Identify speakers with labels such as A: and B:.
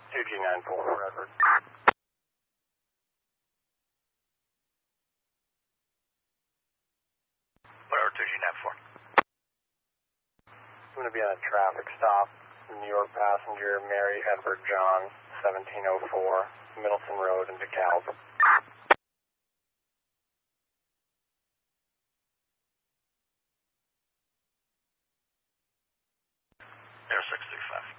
A: 2G94 for Edward.
B: Whatever, 2G94.
A: I'm going to be on a traffic stop. New York passenger Mary Edward John, 1704, Middleton Road in DeKalb.
B: Air 635.